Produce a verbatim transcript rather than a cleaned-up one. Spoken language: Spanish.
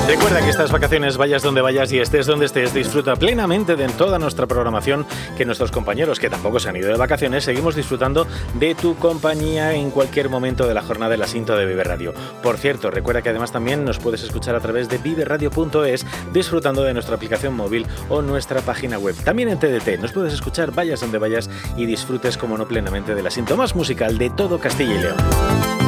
Recuerda que estas vacaciones, vayas donde vayas y estés donde estés, disfruta plenamente de toda nuestra programación, que nuestros compañeros, que tampoco se han ido de vacaciones, seguimos disfrutando de tu compañía en cualquier momento de la jornada de la cinta de Vive Radio. Por cierto, recuerda que además también nos puedes escuchar a través de vive radio punto es, disfrutando de nuestra aplicación móvil o nuestra página web. También en T D T nos puedes escuchar, vayas donde vayas y disfrutes, como no, plenamente de la cinta más musical de todo Castilla y León.